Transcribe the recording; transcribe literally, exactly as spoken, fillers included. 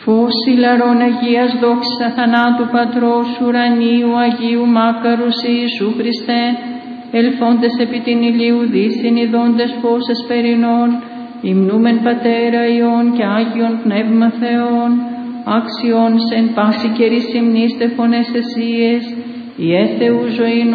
Φως ηλαρών Αγίας δόξης αθανάτου Πατρός ουρανίου Αγίου Μάκαρους Ιησού Χριστέ, ελθόντες επί την ηλίου δύσιν ειδώντες φως εσπερινών, υμνούμεν Πατέρα Υιόν και Άγιον Πνεύμα Θεόν, άξιον σε εν πάση καιρή συμνήστε φωνές εσίες, η έθεου ζωήν